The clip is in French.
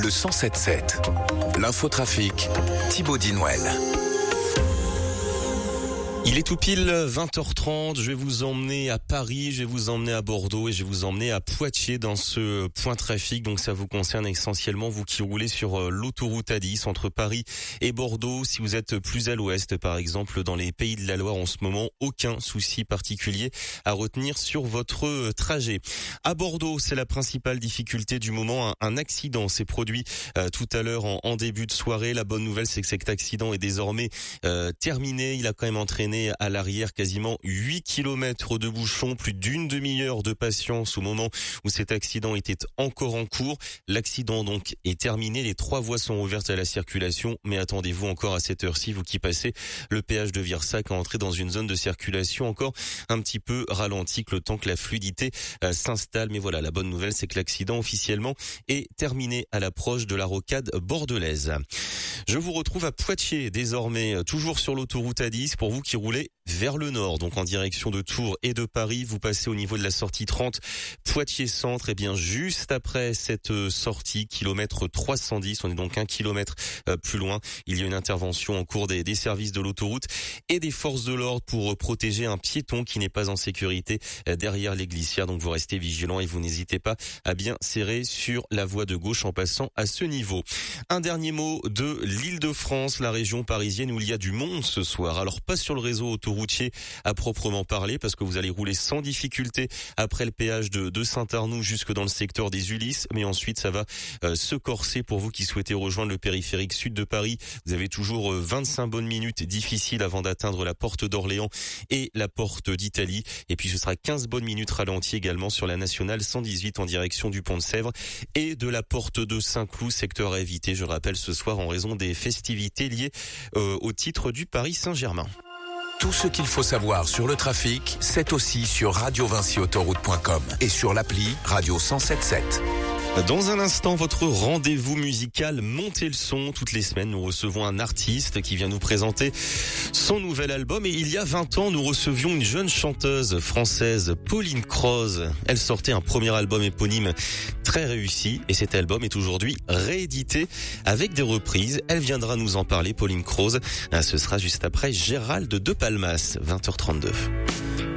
le 107.7. L'infotrafic, Thibaut Dinouel. Il est tout pile 20h30, je vais vous emmener à Paris, je vais vous emmener à Bordeaux et je vais vous emmener à Poitiers dans ce point trafic. Donc ça vous concerne essentiellement vous qui roulez sur l'autoroute A10 entre Paris et Bordeaux. Si vous êtes plus à l'ouest par exemple dans les Pays de la Loire en ce moment, aucun souci particulier à retenir sur votre trajet. À Bordeaux, c'est la principale difficulté du moment. Un accident s'est produit tout à l'heure en début de soirée. La bonne nouvelle c'est que cet accident est désormais terminé. Il a quand même entraîné à l'arrière quasiment 8 km de bouchons, plus d'une demi-heure de patience au moment où cet accident était encore en cours. L'accident donc est terminé, les 3 voies sont ouvertes à la circulation, mais attendez-vous encore à cette heure-ci, vous qui passez le péage de Virsac à entrer dans une zone de circulation encore un petit peu ralentie, le temps que la fluidité s'installe. Mais voilà, la bonne nouvelle c'est que l'accident officiellement est terminé à l'approche de la rocade bordelaise. Je vous retrouve à Poitiers désormais, toujours sur l'autoroute A10 pour vous qui roulez vers le nord, donc en direction de Tours et de Paris. Vous passez au niveau de la sortie 30 Poitiers Centre, et bien juste après cette sortie, kilomètre 310, on est donc 1 kilomètre plus loin. Il y a une intervention en cours des services de l'autoroute et des forces de l'ordre pour protéger un piéton qui n'est pas en sécurité derrière les glissières. Donc vous restez vigilants et vous n'hésitez pas à bien serrer sur la voie de gauche en passant à ce niveau. Un dernier mot de l'Île-de-France, la région parisienne où il y a du monde ce soir. Alors pas sur le réseau autoroutier à proprement parler parce que vous allez rouler sans difficulté après le péage de Saint-Arnoux jusque dans le secteur des Ulysses, mais ensuite ça va se corser pour vous qui souhaitez rejoindre le périphérique sud de Paris. Vous avez toujours 25 bonnes minutes difficiles avant d'atteindre la porte d'Orléans et la porte d'Italie, et puis ce sera 15 bonnes minutes ralenties également sur la nationale 118 en direction du pont de Sèvres et de la porte de Saint-Cloud, secteur à éviter, je rappelle, ce soir en raison des festivités liées au titre du Paris Saint-Germain. Tout ce qu'il faut savoir sur le trafic, c'est aussi sur radiovinciautoroute.com et sur l'appli Radio 107.7. Dans un instant, votre rendez-vous musical Montez le son. Toutes les semaines, nous recevons un artiste qui vient nous présenter son nouvel album. Et il y a 20 ans, nous recevions une jeune chanteuse française, Pauline Croze. Elle sortait un premier album éponyme très réussi. Et cet album est aujourd'hui réédité avec des reprises. Elle viendra nous en parler, Pauline Croze. Ce sera juste après Gérald de Palmas, 20h32.